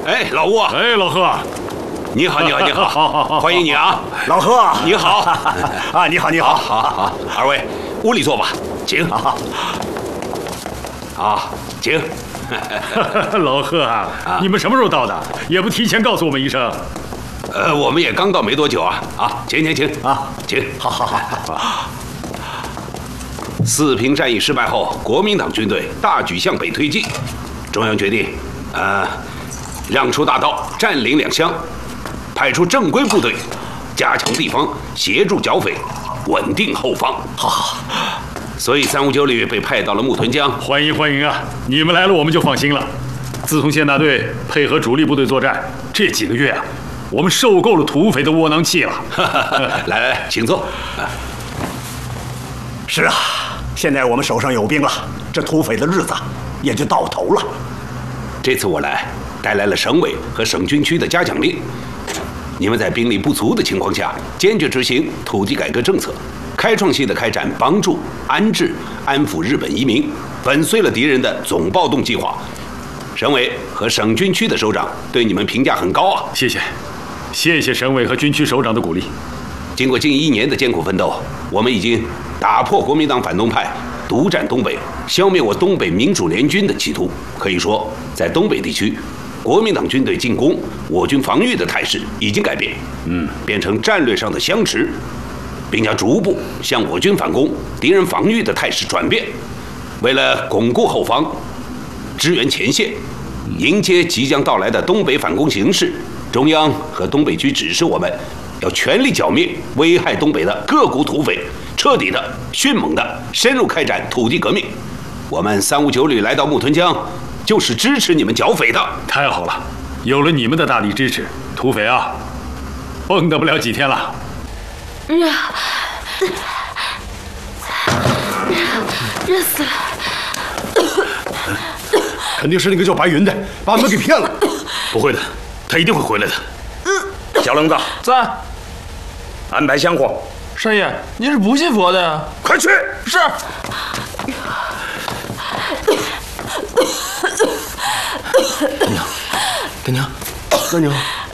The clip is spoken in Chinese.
哎，老吴。 哎，老贺。 你好，你好，你好， 好， 欢迎你啊， 老贺。 你好。 啊，你好，你好。 好，二位屋里坐吧，请。好，请。 老贺啊，你们什么时候到的？也不提前告诉我们一声。 我们也刚到没多久啊。请啊， 请。 好。 四平战役失败后，国民党军队大举向北推进，中央决定，让出大道，占领两乡，派出正规部队，加强地方，协助剿匪，稳定后方。 好。 所以359旅被派到了木屯江。 欢迎啊！你们来了，我们就放心了。自从县大队配合主力部队作战，这几个月啊，我们受够了土匪的窝囊气了。 来，请坐。 是啊，现在我们手上有兵了，这土匪的日子也就到头了。 这次我来，带来了省委和省军区的嘉奖令。你们在兵力不足的情况下，坚决执行土地改革政策，开创性的开展帮助、安置、安抚日本移民，粉碎了敌人的总暴动计划。省委和省军区的首长对你们评价很高啊！ 谢谢省委和军区首长的鼓励。 经过近1年的艰苦奋斗，我们已经打破国民党反动派独占东北、消灭我东北民主联军的企图。可以说，在东北地区，国民党军队进攻，我军防御的态势已经改变，变成战略上的相持，并将逐步向我军反攻、敌人防御的态势转变。为了巩固后方、支援前线、迎接即将到来的东北反攻形势，中央和东北局指示我们，要全力剿灭危害东北的各股土匪，彻底的、迅猛的深入开展土地革命。我们359旅来到木屯江，就是支持你们剿匪的。 太好了，有了你们的大力支持，土匪啊，蹦跶不了几天了。 热死了！ 肯定是那个叫白云的，把我们给骗了。 不会的，他一定会回来的。 小愣子， 在。 安排香火。 少爷，您是不信佛的呀？ 快去！ 是。 大娘，